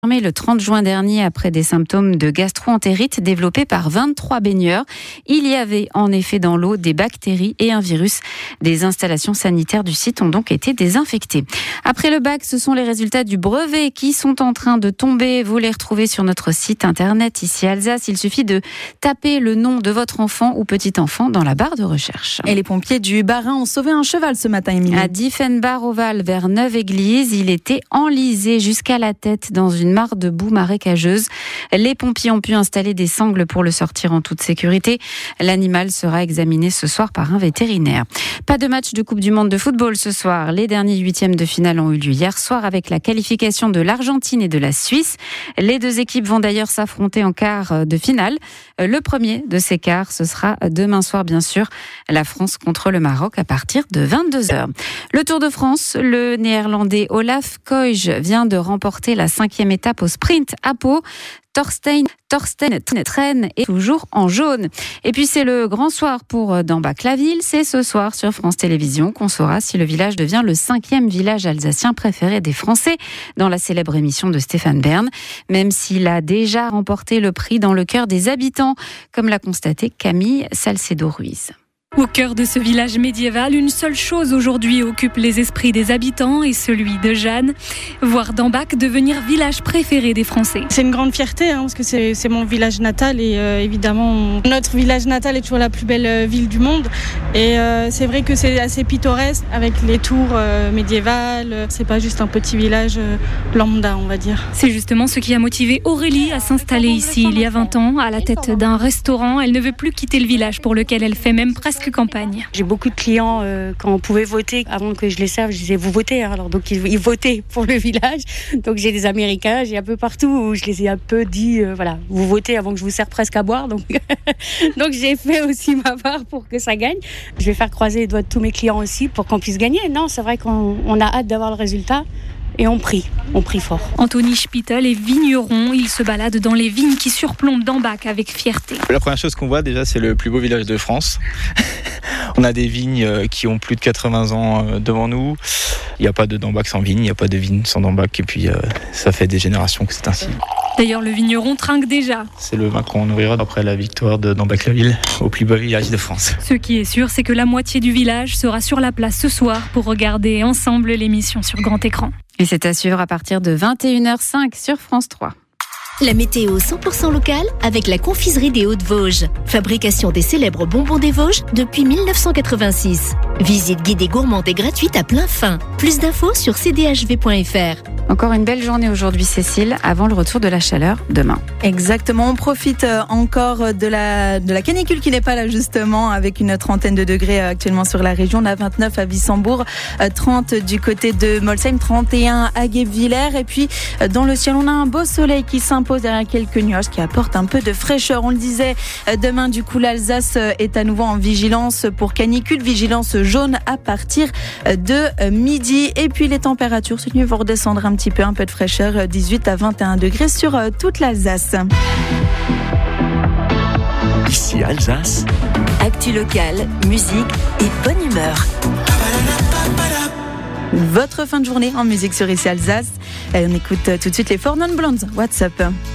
Le 30 juin dernier, après des symptômes de gastro-entérite développés par 23 baigneurs, il y avait en effet dans l'eau des bactéries et un virus. Des installations sanitaires du site ont donc été désinfectées. Après le bac, ce sont les résultats du brevet qui sont en train de tomber. Vous les retrouvez sur notre site internet ici Alsace. Il suffit de taper le nom de votre enfant ou petit-enfant dans la barre de recherche. Et les pompiers du Bas-Rhin ont sauvé un cheval ce matin, Émilie. À Diefenbach-Oval, vers Neuve-Église, il était enlisé jusqu'à la tête dans une mare de boue marécageuse. Les pompiers ont pu installer des sangles pour le sortir en toute sécurité. L'animal sera examiné ce soir par un vétérinaire. Pas de match de Coupe du Monde de football ce soir. Les derniers huitièmes de finale ont eu lieu hier soir avec la qualification de l'Argentine et de la Suisse. Les deux équipes vont d'ailleurs s'affronter en quart de finale. Le premier de ces quarts, ce sera demain soir bien sûr. La France contre le Maroc à partir de 22h. Le Tour de France, le néerlandais Olaf Koij vient de remporter la 5e étape au sprint à Pau. Thorsten Tren est toujours en jaune. Et puis c'est le grand soir pour Dambach-la-Ville. C'est ce soir sur France Télévisions qu'on saura si le village devient le 5e village alsacien préféré des Français dans la célèbre émission de Stéphane Bern. Même s'il a déjà remporté le prix dans le cœur des habitants, comme l'a constaté Camille Salcedo-Ruiz. Au cœur de ce village médiéval, une seule chose aujourd'hui occupe les esprits des habitants et celui de Jeanne, voir Dambach devenir village préféré des Français. C'est une grande fierté parce que c'est mon village natal et évidemment notre village natal est toujours la plus belle ville du monde et c'est vrai que c'est assez pittoresque avec les tours médiévales, c'est pas juste un petit village lambda on va dire. C'est justement ce qui a motivé Aurélie à s'installer ici il y a 20 ans à la tête d'un restaurant. Elle ne veut plus quitter le village pour lequel elle fait même presque campagne. J'ai beaucoup de clients quand on pouvait voter, avant que je les serve, je disais vous votez, alors donc ils votaient pour le village. Donc j'ai des Américains, j'ai un peu partout où je les ai un peu dit voilà, vous votez avant que je vous serve presque à boire. Donc donc j'ai fait aussi ma part pour que ça gagne. Je vais faire croiser les doigts de tous mes clients aussi pour qu'on puisse gagner. Non, c'est vrai qu'on a hâte d'avoir le résultat. Et on prie fort. Anthony Spittel est vigneron. Il se balade dans les vignes qui surplombent Dambach avec fierté. La première chose qu'on voit déjà, c'est le plus beau village de France. On a des vignes qui ont plus de 80 ans devant nous. Il n'y a pas de Dambach sans vigne, il n'y a pas de vigne sans Dambach. Et puis ça fait des générations que c'est ainsi. D'ailleurs, le vigneron trinque déjà. C'est le vin qu'on ouvrira après la victoire de Dambach-la-Ville au plus beau village de France. Ce qui est sûr, c'est que la moitié du village sera sur la place ce soir pour regarder ensemble l'émission sur grand écran. Et c'est à suivre à partir de 21h05 sur France 3. La météo 100% locale avec la confiserie des Hauts-de-Vosges. Fabrication des célèbres bonbons des Vosges depuis 1986. Visite guidée gourmande et gratuite à plein fin. Plus d'infos sur cdhv.fr. Encore une belle journée aujourd'hui, Cécile, avant le retour de la chaleur demain. Exactement, on profite encore de la canicule qui n'est pas là justement, avec une trentaine de degrés actuellement sur la région. On a 29 à Wissembourg, 30 du côté de Molsheim, 31 à Guebwiller. Et puis dans le ciel, on a un beau soleil qui s'impose derrière quelques nuages qui apportent un peu de fraîcheur. On le disait, demain du coup l'Alsace est à nouveau en vigilance pour canicule, vigilance jaune à partir de midi. Et puis les températures, c'est mieux, vont redescendre un petit peu, un peu de fraîcheur, 18 à 21 degrés sur toute l'Alsace. Ici Alsace. Actu locale, musique et bonne humeur. Votre fin de journée en musique sur ici Alsace. On écoute tout de suite les Four Non Blondes. What's up?